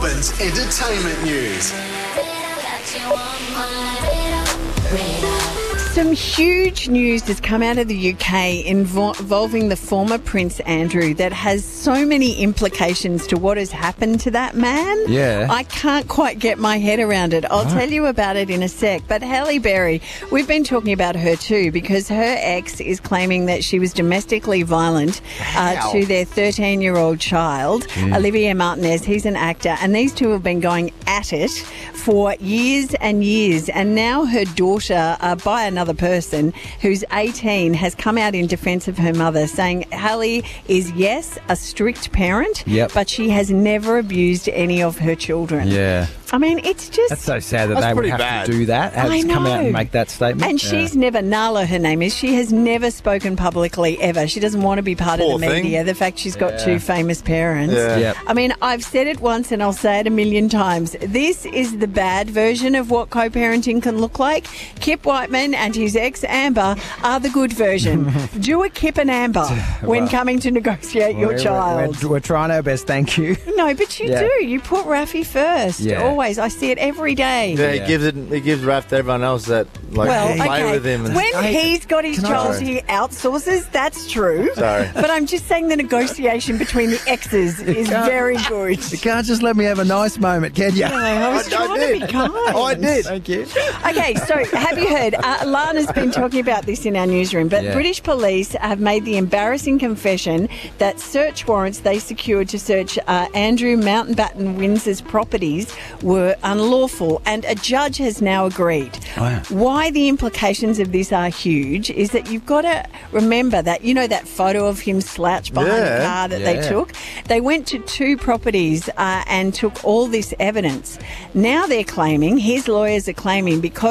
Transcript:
Melbourne's entertainment news. Some huge news has come out of the UK involving the former Prince Andrew that has so many implications to what has happened to that man. Yeah. I can't quite get my head around it. I'll tell you about it in a sec. But Halle Berry, we've been talking about her too because her ex is claiming that she was domestically violent to their 13-year-old child, Olivia Martinez. He's an actor, and these two have been going at it for years and years. And now her daughter, by another person who's 18, has come out in defence of her mother, saying Halle is, yes, a strict parent, but she has never abused any of her children. Yeah. I mean, it's just... That's so sad that they would have to do that. I know. Come out and make that statement. And she's never, Nala her name is, she has never spoken publicly ever. She doesn't want to be part of the media. The fact she's got two famous parents. Yeah. Yep. I mean, I've said it once and I'll say it a million times. This is the bad version of what co-parenting can look like. Kip Whiteman and his ex Amber are the good version. Do a Kip and Amber when coming to negotiate your child. We're trying our best, thank you. No, but you do. You put Rafi first. Yeah. Always. I see it every day. Yeah, he gives Raph to everyone else that play with him. And when he's got his child, he outsources. That's true. Sorry. But I'm just saying the negotiation between the exes is very good. You can't just let me have a nice moment, can you? No, I was trying to be kind. I did. Thank you. Okay, so have you heard? Lana's been talking about this in our newsroom, but British police have made the embarrassing confession that search warrants they secured to search Andrew Mountbatten Windsor's properties were unlawful, and a judge has now agreed. Why the implications of this are huge is that you've got to remember that, you know, that photo of him slouched behind the car that they took? They went to two properties and took all this evidence. Now they're claiming, his lawyers are claiming, because